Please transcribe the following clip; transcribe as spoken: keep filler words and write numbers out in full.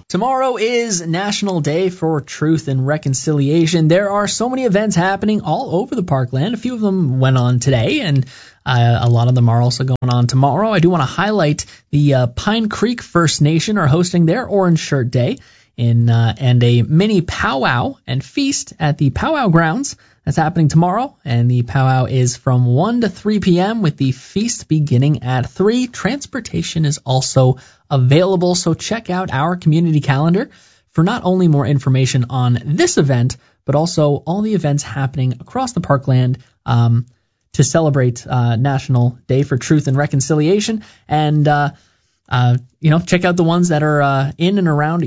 Tomorrow is National Day for Truth and Reconciliation. There are so many events happening all over the Parkland. A few of them went on today, and uh, a lot of them are also going on tomorrow. I do want to highlight the uh, Pine Creek First Nation are hosting their Orange Shirt Day in uh, and a mini powwow and feast at the Powwow Grounds. That's happening tomorrow, and the powwow is from one to three p.m. with the feast beginning at three. Transportation is also available, so check out our community calendar for not only more information on this event, but also all the events happening across the Parkland um, to celebrate uh, National Day for Truth and Reconciliation. And, uh, uh, you know, check out the ones that are uh, in and around